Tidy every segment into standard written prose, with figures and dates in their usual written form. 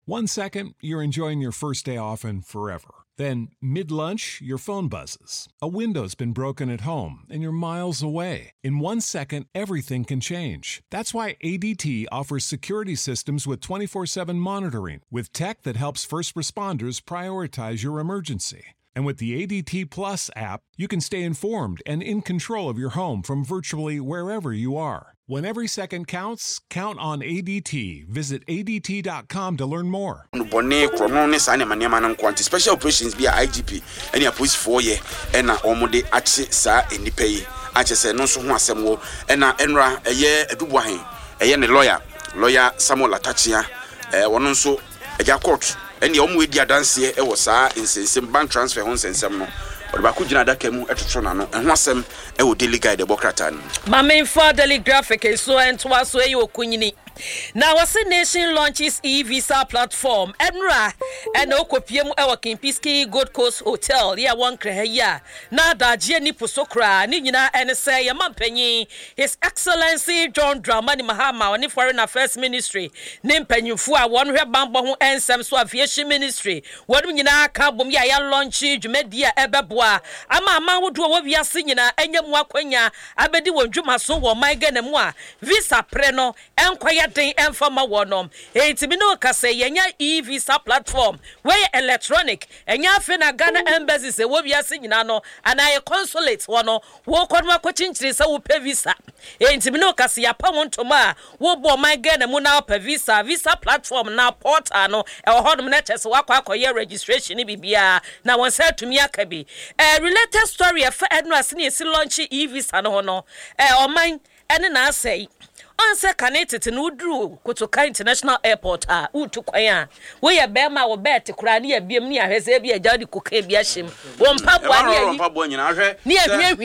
1 second, you're enjoying your first day off and forever. Then, mid-lunch, your phone buzzes. A window's been broken at home and you're miles away. In 1 second, everything can change. That's why ADT offers security systems with 24/7 monitoring, with tech that helps first responders prioritize your emergency. And with the ADT Plus app, you can stay informed and in control of your home from virtually wherever you are. When every second counts, count on ADT. Visit ADT.com to learn more. Special operations be IGP and your police for ye and omode ache sa enipe ache se no so ho asem wo na enra eye edubuahen eye ne lawyer Samuel Atachia wono nso eja court and the omu edi adanse e wo saa insensem bank transfer ho insensem no Oba ku gina daka mu etoto na no ho asem e wo daily guide demokrata no Mame for daily graphic so entwa so e okunyini. Now, Wase Nation launches e-visa platform. Enra and Okopiem Ewa Kimpiski Gold Coast Hotel. Ya one kreya. Na da Jenny Pusokra. Nina and say Yamampenyi. His Excellency John Dramani Mahama on the Foreign Affairs Ministry. Nimpenyufua one rebambo and some aviation ministry. What we na kabum ya launchi Jumedia Ebebwa. Ama would do what we are singing and Yamwakwenya. Abedi won Juma so or my genemwa. Visa preno and quiet. And from a one no kase yenya e-visa platform where electronic and ya fina Ghana embassy se wo bia sinyina no and I consulate one wo kodwa kwachinchiri se wo pe visa no kase ya pa won toma wo bo my Ghana mu na pe visa platform na portal no e ho hodum na chese wakwa akoye registration bibia na won say to me akabi related story e fa Ednas ni esi launch e-visa no no oman ene na say Answer connected to Nudru, Kotoka International Airport, Utu Kwaya. We are Bema or Bet, Krani, a Bimnia, Hezebia, Jadi Kukebiashim. One pub, one near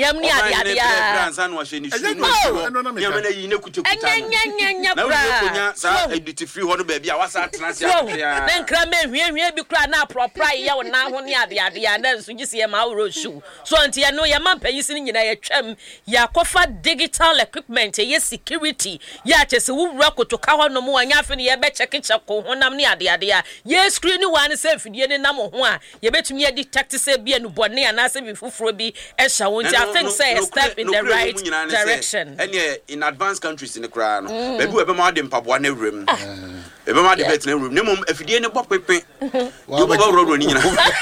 then Kramen, we be crying out propriety now on the and then so you see a Mauro shoe. So until I know your mum is in your chem, Yakofa digital equipment, yes, security. Ya chese wu rako to kawa no mu anya fe ne ye be check ko honam ne ade ye screen one say fidie ne nam ho a ye betumi detect say bia no bone ana say bi fufuro bi e sha won I think say a step in the right direction and in advanced countries in the kra no be we be ma de mpaboa na wrem e be ma de bet na wrem ne mom afidie ne bopepe yo bo roro ni nyina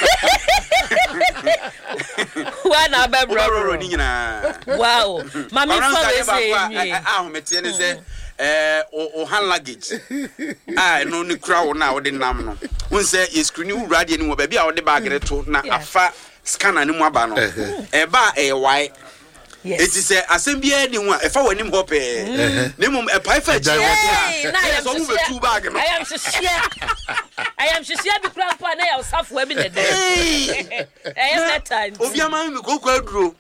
wana be roro ni nyina wow mami for we say ahomete ne say o hand luggage no ni kra wo na wo de nam no won say ye screen wu radio ni wo ba bia wo de bag reto na afa scanner ni mu aba no e ba e why yes it is asembia ni hu e fa wani ho pe ne mum e pai fa chi na so mu be two bag no I am share bi kra pa na ya safo abi ne de that time obi ama mi ko kwaduro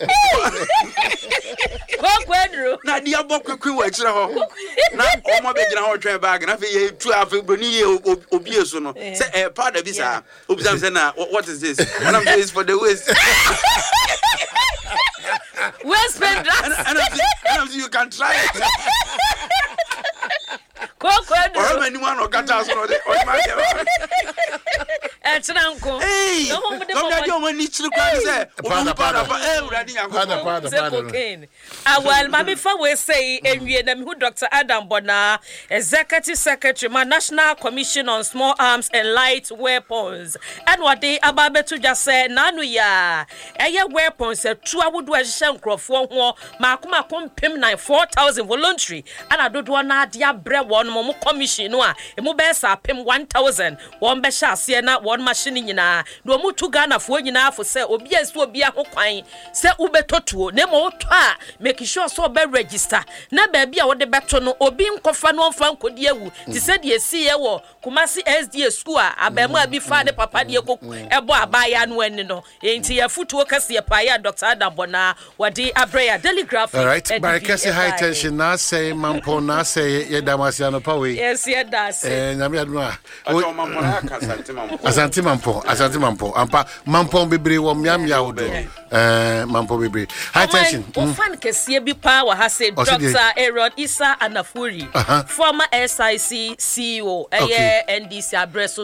na dia bokwe wa kire ho na o mo be gina ho twen bag na fe ye tu afa broni ye obi eso no say part of this obi say na what is this one of this for the waste where's spend and you can try it or many one or kata so de o ma de etranko no dey o ni chiru kwa say o para uradi yanko cocaine well mami fa we say enwie na me hu Dr. Adam Bona Executive Secretary ma National Commission on Small Arms and Light Weapons and what they ababetu just say nanu ya eye weapons tu awodo ahye nkrofo ho makoma kompem 4,000 voluntary and adodo na dia bre won mo commission no a emu be sa pem 1,000 won be sha ase na won machine nyina no mu tu Ghana fo nyina fo se obi asu obi ahokwan se ubetotuo na mo to a make sure so be register na ba bia wo de beto no obi nkofa no mfa nkodi awu ti se de esi ye wo Kumasi SDA school a abemu abi fa de papa de ekoku ebo abaya no ani no enti ya futuo kase ya pa ya Dr. Adam Bona wadi abreya daily graphic all right barakasi high tension na say mampo na say ye damasi anopa we yes ye das nyame aduma ato mampo na asante mampo ampa mampo bebre wo miamia wodo mampo bebre high tension fan kase bi pa wa ha say Dr. Aaron Isa Anafuri former SIC CEO NDC address